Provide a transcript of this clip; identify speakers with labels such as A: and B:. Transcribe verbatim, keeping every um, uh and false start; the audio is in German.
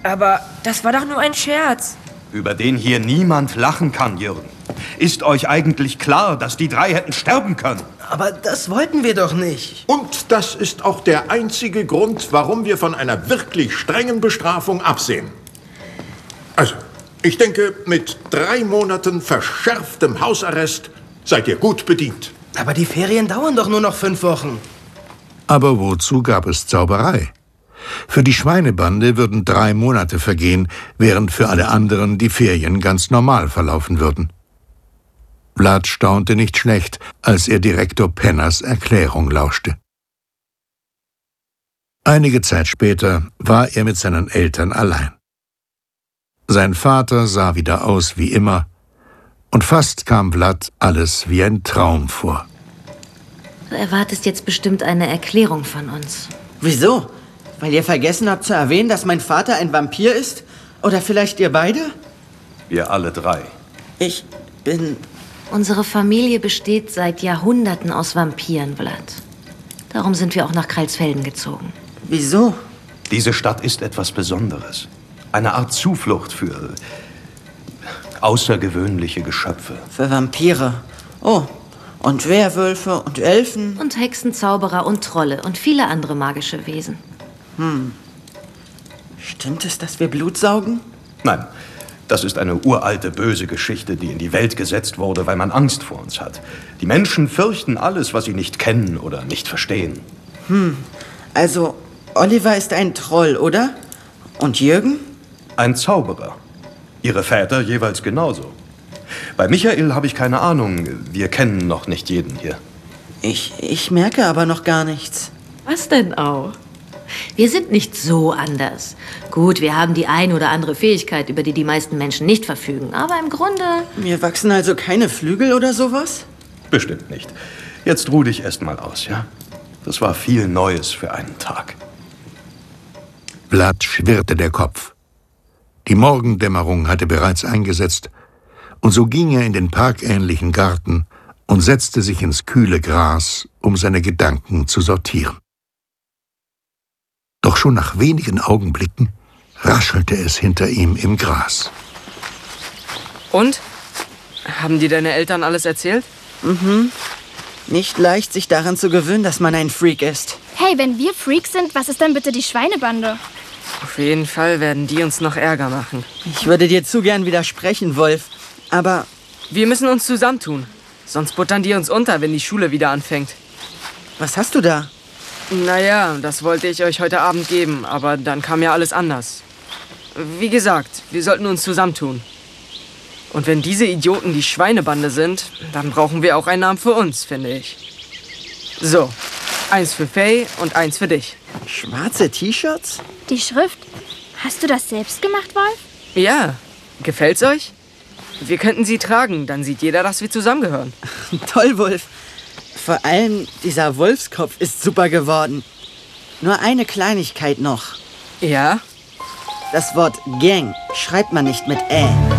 A: Aber das war doch nur ein Scherz.
B: Über den hier niemand lachen kann, Jürgen. Ist euch eigentlich klar, dass die drei hätten sterben können?
C: Aber das wollten wir doch nicht.
D: Und das ist auch der einzige Grund, warum wir von einer wirklich strengen Bestrafung absehen. Also, ich denke, mit drei Monaten verschärftem Hausarrest seid ihr gut bedient.
C: Aber die Ferien dauern doch nur noch fünf Wochen.
E: Aber wozu gab es Zauberei? Für die Schweinebande würden drei Monate vergehen, während für alle anderen die Ferien ganz normal verlaufen würden. Vlad staunte nicht schlecht, als er Direktor Penners Erklärung lauschte. Einige Zeit später war er mit seinen Eltern allein. Sein Vater sah wieder aus wie immer, und fast kam Vlad alles wie ein Traum vor.
F: Du erwartest jetzt bestimmt eine Erklärung von uns.
G: Wieso? Weil ihr vergessen habt zu erwähnen, dass mein Vater ein Vampir ist? Oder vielleicht ihr beide?
B: Wir alle drei.
G: Ich bin...
F: Unsere Familie besteht seit Jahrhunderten aus Vampiren, Vlad. Darum sind wir auch nach Kreilsfelden gezogen.
G: Wieso?
B: Diese Stadt ist etwas Besonderes. Eine Art Zuflucht für außergewöhnliche Geschöpfe.
G: Für Vampire. Oh, und Werwölfe und Elfen.
F: Und Hexen, Zauberer und Trolle und viele andere magische Wesen.
G: Hm. Stimmt es, dass wir Blut saugen?
B: Nein, das ist eine uralte, böse Geschichte, die in die Welt gesetzt wurde, weil man Angst vor uns hat. Die Menschen fürchten alles, was sie nicht kennen oder nicht verstehen.
G: Hm, also Oliver ist ein Troll, oder? Und Jürgen?
B: Ein Zauberer. Ihre Väter jeweils genauso. Bei Michael habe ich keine Ahnung. Wir kennen noch nicht jeden hier.
G: Ich, ich merke aber noch gar nichts.
F: Was denn auch? Wir sind nicht so anders. Gut, wir haben die ein oder andere Fähigkeit, über die die meisten Menschen nicht verfügen. Aber im Grunde...
G: Mir wachsen also keine Flügel oder sowas?
B: Bestimmt nicht. Jetzt ruh dich erst mal aus, ja? Das war viel Neues für einen Tag.
E: Vlad schwirrte der Kopf. Die Morgendämmerung hatte bereits eingesetzt, und so ging er in den parkähnlichen Garten und setzte sich ins kühle Gras, um seine Gedanken zu sortieren. Doch schon nach wenigen Augenblicken raschelte es hinter ihm im Gras.
A: Und? Haben dir deine Eltern alles erzählt?
G: Mhm. Nicht leicht, sich daran zu gewöhnen, dass man ein Freak ist.
H: Hey, wenn wir Freaks sind, was ist dann bitte die Schweinebande?
A: Auf jeden Fall werden die uns noch Ärger machen.
G: Ich würde dir zu gern widersprechen, Wolf. Aber...
A: Wir müssen uns zusammentun. Sonst buttern die uns unter, wenn die Schule wieder anfängt.
G: Was hast du da?
A: Naja, das wollte ich euch heute Abend geben, aber dann kam ja alles anders. Wie gesagt, wir sollten uns zusammentun. Und wenn diese Idioten die Schweinebande sind, dann brauchen wir auch einen Namen für uns, finde ich. So, eins für Faye und eins für dich.
G: Schwarze T-Shirts?
H: Die Schrift. Hast du das selbst gemacht, Wolf?
A: Ja. Gefällt's euch? Wir könnten sie tragen, dann sieht jeder, dass wir zusammengehören.
G: Toll, Wolf. Vor allem dieser Wolfskopf ist super geworden. Nur eine Kleinigkeit noch.
A: Ja?
G: Das Wort Gang schreibt man nicht mit Ä.